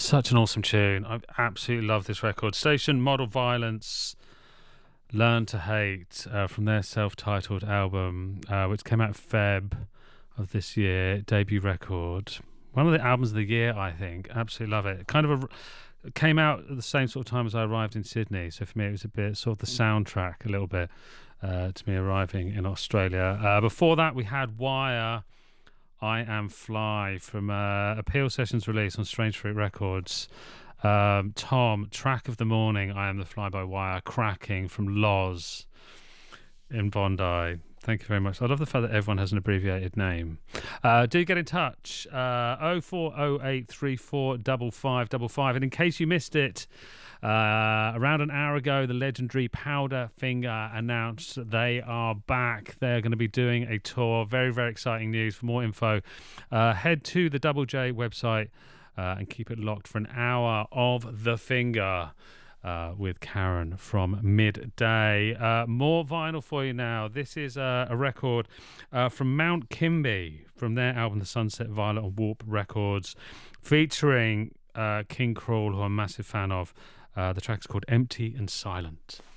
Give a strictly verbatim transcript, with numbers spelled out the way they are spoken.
Such an awesome tune. I absolutely love this record. Station Model Violence, Learn to Hate, uh, from their self-titled album, uh, which came out Feb of this year, debut record. One of the albums of the year, I think. Absolutely love it. Kind of a, it came out at the same sort of time as I arrived in Sydney, so for me it was a bit sort of the soundtrack a little bit uh, to me arriving in Australia. Uh, before that, we had Wire, I Am Fly, from uh, a Peel Sessions release on Strange Fruit Records. Um, Tom, Track of the Morning, I Am the Fly by Wire, cracking, from Loz in Bondi. Thank you very much. I love the fact that everyone has an abbreviated name. Uh, do get in touch. Uh, oh four oh eight three four five five five five. And in case you missed it, uh, around an hour ago, the legendary Powderfinger announced that they are back. They're going to be doing a tour. Very, very exciting news. For more info, uh, head to the Double J website uh, and keep it locked for an hour of The Finger. Uh, with Karen from midday. Uh, more vinyl for you now. This is uh, a record uh, from Mount Kimby, from their album The Sunset Violet on Warp Records, featuring uh, King Cruel, who I'm a massive fan of. Uh, the track is called Empty and Silent.